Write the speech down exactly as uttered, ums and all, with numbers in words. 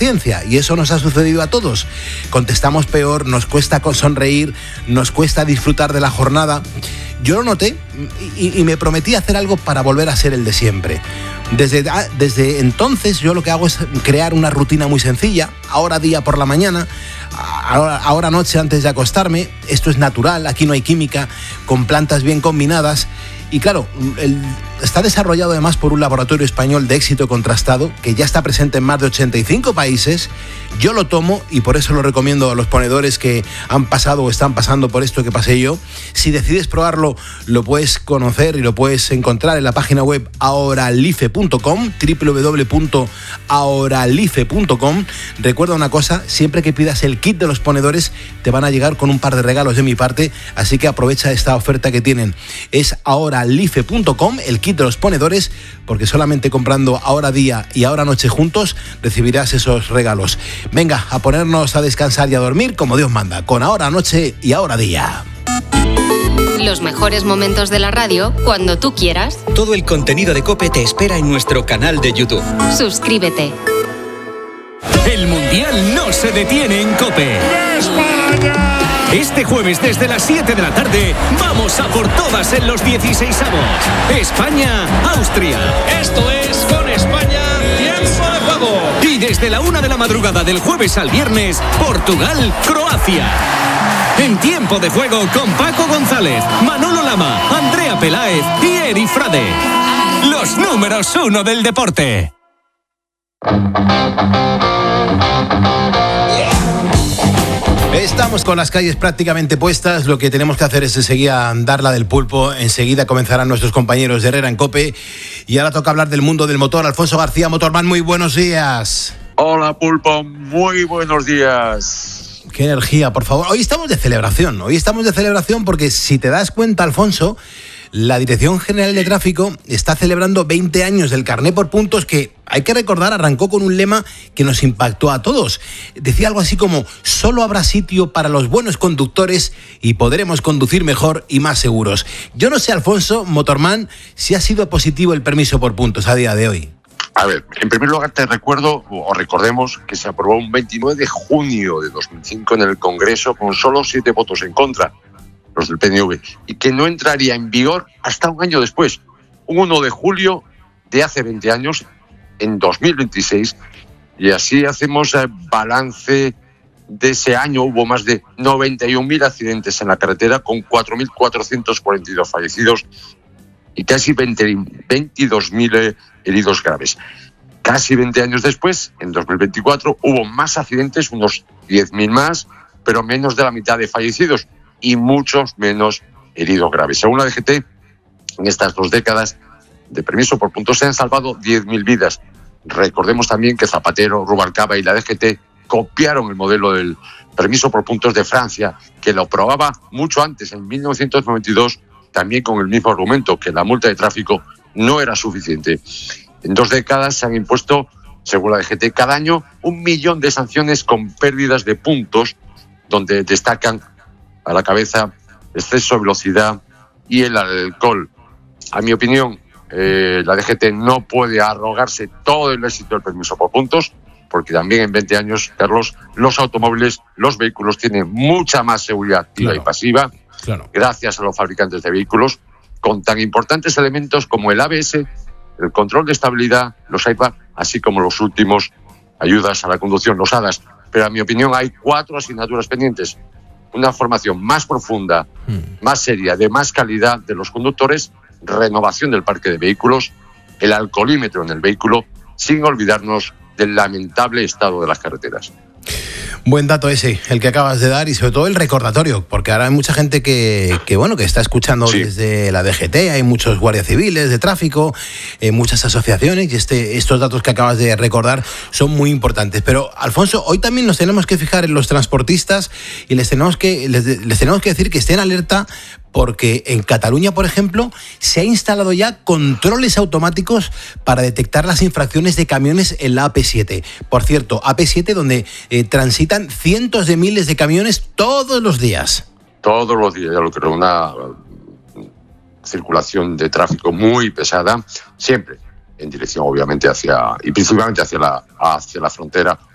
paciencia, y eso nos ha sucedido a todos. Contestamos peor, nos cuesta sonreír, nos cuesta disfrutar de la jornada. Yo lo noté y, y me prometí hacer algo para volver a ser el de siempre. Desde, desde entonces yo lo que hago es crear una rutina muy sencilla, ahora día por la mañana, ahora, ahora noche antes de acostarme. Esto es natural, aquí no hay química, con plantas bien combinadas. Y claro, el, está desarrollado además por un laboratorio español de éxito contrastado que ya está presente en más de ochenta y cinco países. Yo lo tomo y por eso lo recomiendo a los ponedores que han pasado o están pasando por esto que pasé yo. Si decides probarlo, lo puedes conocer y lo puedes encontrar en la página web ahoralife punto com, doble u doble u doble u punto ahoralife punto com. Recuerda una cosa, siempre que pidas el kit de los ponedores te van a llegar con un par de regalos de mi parte, así que aprovecha esta oferta que tienen. Es ahoralife punto com, el kit de los ponedores, porque solamente comprando ahora día y ahora noche juntos recibirás esos regalos. Venga, a ponernos a descansar y a dormir como Dios manda, con ahora noche y ahora día. Los mejores momentos de la radio cuando tú quieras. Todo el contenido de COPE te espera en nuestro canal de YouTube. Suscríbete. El Mundial no se detiene en COPE. ¡España! Este jueves desde las siete de la tarde vamos a por todas en los dieciseisavos. España-Austria. Esto es Con España, tiempo de juego. Y desde la una de la madrugada del jueves al viernes, Portugal-Croacia. En tiempo de juego con Paco González, Manolo Lama, Andrea Peláez y Eri Frade. Los números uno del deporte. Estamos con las calles prácticamente puestas. Lo que tenemos que hacer es enseguida dar la del pulpo. Enseguida comenzarán nuestros compañeros de Herrera en COPE. Y ahora toca hablar del mundo del motor. Alfonso García, Motorman, muy buenos días. Hola, pulpo, muy buenos días. Qué energía, por favor. Hoy estamos de celebración. Hoy estamos de celebración porque, si te das cuenta, Alfonso, la Dirección General de Tráfico está celebrando veinte años del carné por puntos que, hay que recordar, arrancó con un lema que nos impactó a todos. Decía algo así como: solo habrá sitio para los buenos conductores y podremos conducir mejor y más seguros. Yo no sé, Alfonso, Motorman, si ha sido positivo el permiso por puntos a día de hoy. A ver, en primer lugar te recuerdo, o recordemos, que se aprobó un veintinueve de junio de dos mil cinco en el Congreso con solo siete votos en contra, los del P N V, y que no entraría en vigor hasta un año después, un uno de julio de hace veinte años, en dos mil veintiséis, y así hacemos el balance de ese año. Hubo más de noventa y un mil accidentes en la carretera, con cuatro mil cuatrocientos cuarenta y dos fallecidos y casi veintidós mil heridos graves. Casi veinte años después, en dos mil veinticuatro, hubo más accidentes, unos diez mil más, pero menos de la mitad de fallecidos y muchos menos heridos graves. Según la D G T, en estas dos décadas de permiso por puntos se han salvado diez mil vidas. Recordemos también que Zapatero, Rubalcaba y la D G T copiaron el modelo del permiso por puntos de Francia, que lo probaba mucho antes, en mil novecientos noventa y dos, también con el mismo argumento, que la multa de tráfico no era suficiente. En dos décadas se han impuesto, según la D G T, cada año un millón de sanciones con pérdidas de puntos, donde destacan a la cabeza exceso de velocidad y el alcohol. A mi opinión, eh, la D G T no puede arrogarse todo el éxito del permiso por puntos, porque también en veinte años, Carlos, los automóviles, los vehículos tienen mucha más seguridad activa claro. y pasiva, claro. gracias a los fabricantes de vehículos, con tan importantes elementos como el A B S, el control de estabilidad, los airbag, así como los últimos ayudas a la conducción, los A D A S. Pero a mi opinión hay cuatro asignaturas pendientes: una formación más profunda, hmm. más seria, de más calidad de los conductores, renovación del parque de vehículos, el alcoholímetro en el vehículo, sin olvidarnos del lamentable estado de las carreteras. Buen dato ese, el que acabas de dar, y sobre todo el recordatorio, porque ahora hay mucha gente que, que bueno, que está escuchando sí. desde la D G T, hay muchos guardias civiles de tráfico, eh, muchas asociaciones, y este, estos datos que acabas de recordar son muy importantes. Pero, Alfonso, hoy también nos tenemos que fijar en los transportistas y les tenemos que, les, les tenemos que decir que estén alerta, porque en Cataluña, por ejemplo, se ha instalado ya controles automáticos para detectar las infracciones de camiones en la A P siete. Por cierto, A P siete donde eh, transitan cientos de miles de camiones todos los días. Todos los días, lo que es una circulación de tráfico muy pesada, siempre en dirección, obviamente, hacia, y principalmente hacia la, hacia la frontera